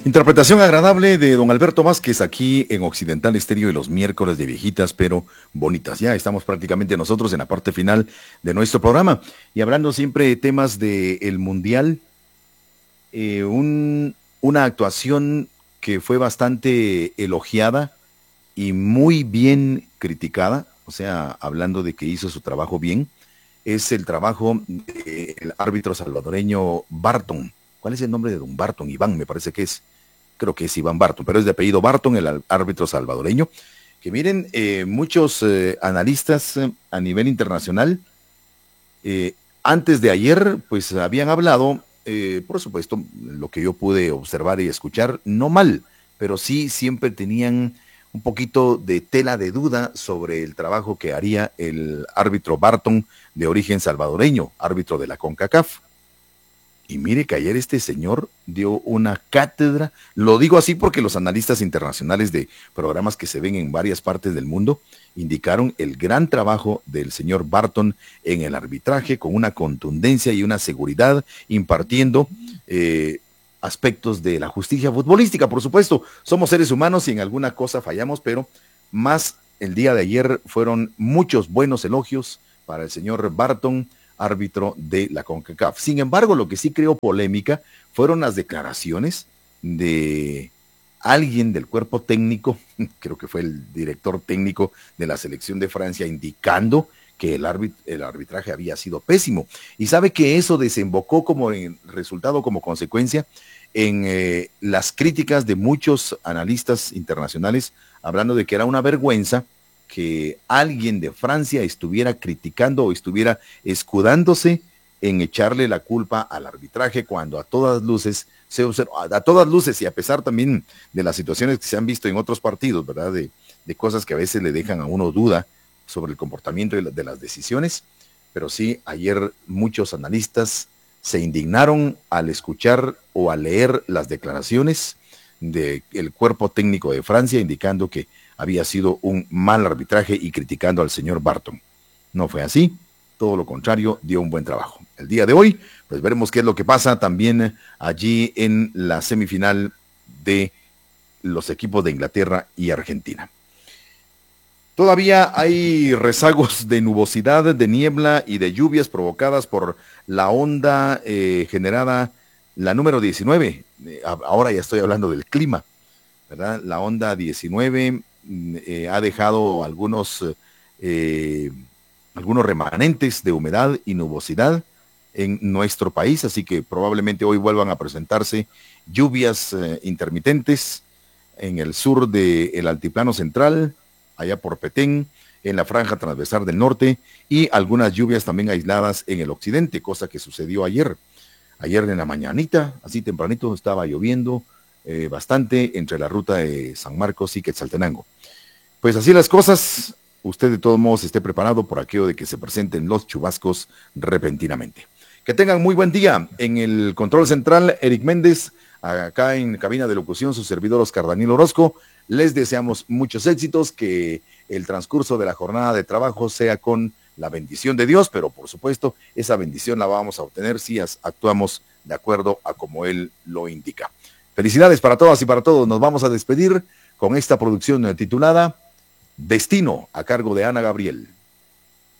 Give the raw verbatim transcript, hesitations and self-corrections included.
Interpretación agradable de don Alberto Vázquez aquí en Occidental Estéreo de los miércoles de viejitas pero bonitas. Ya estamos prácticamente nosotros en la parte final de nuestro programa y hablando siempre de temas del Mundial, eh, un, una actuación que fue bastante elogiada y muy bien criticada, o sea, hablando de que hizo su trabajo bien, es el trabajo del árbitro salvadoreño Barton. ¿Cuál es el nombre de don Barton? Iván, me parece que es. Creo que es Iván Barton, pero es de apellido Barton, el árbitro salvadoreño. Que miren, eh, muchos eh, analistas eh, a nivel internacional, eh, antes de ayer, pues habían hablado, eh, por supuesto, lo que yo pude observar y escuchar, no mal, pero sí siempre tenían un poquito de tela de duda sobre el trabajo que haría el árbitro Barton de origen salvadoreño, árbitro de la CONCACAF. Y mire que ayer este señor dio una cátedra, lo digo así porque los analistas internacionales de programas que se ven en varias partes del mundo indicaron el gran trabajo del señor Barton en el arbitraje con una contundencia y una seguridad impartiendo eh, aspectos de la justicia futbolística. Por supuesto, somos seres humanos y en alguna cosa fallamos, pero más el día de ayer fueron muchos buenos elogios para el señor Barton, árbitro de la CONCACAF. Sin embargo, lo que sí creó polémica fueron las declaraciones de alguien del cuerpo técnico, creo que fue el director técnico de la selección de Francia, indicando que el, árbit el arbitraje había sido pésimo. Y sabe que eso desembocó como en resultado, como consecuencia, en eh, las críticas de muchos analistas internacionales, hablando de que era una vergüenza que alguien de Francia estuviera criticando o estuviera escudándose en echarle la culpa al arbitraje cuando a todas luces se observa, a todas luces y a pesar también de las situaciones que se han visto en otros partidos, ¿verdad? De, de cosas que a veces le dejan a uno duda sobre el comportamiento de, la, de las decisiones, pero sí, ayer muchos analistas se indignaron al escuchar o al leer las declaraciones del cuerpo técnico de Francia indicando que había sido un mal arbitraje y criticando al señor Barton. No fue así, todo lo contrario, dio un buen trabajo. El día de hoy, pues veremos qué es lo que pasa también allí en la semifinal de los equipos de Inglaterra y Argentina. Todavía hay rezagos de nubosidad, de niebla y de lluvias provocadas por la onda eh, generada, la número diecinueve. Eh, ahora ya estoy hablando del clima, ¿verdad? La onda diecinueve eh, ha dejado algunos, eh, algunos remanentes de humedad y nubosidad en nuestro país, así que probablemente hoy vuelvan a presentarse lluvias eh, intermitentes en el sur del altiplano central, allá por Petén, en la franja transversal del norte y algunas lluvias también aisladas en el occidente, cosa que sucedió ayer. Ayer en la mañanita, así tempranito, estaba lloviendo eh, bastante entre la ruta de San Marcos y Quetzaltenango. Pues así las cosas, usted de todos modos esté preparado por aquello de que se presenten los chubascos repentinamente. Que tengan muy buen día. En el control central, Eric Méndez, acá en cabina de locución, su servidor Oscar Daniel Orozco. Les deseamos muchos éxitos, que el transcurso de la jornada de trabajo sea con la bendición de Dios, pero por supuesto, esa bendición la vamos a obtener si actuamos de acuerdo a como Él lo indica. Felicidades para todas y para todos. Nos vamos a despedir con esta producción titulada Destino, a cargo de Ana Gabriel.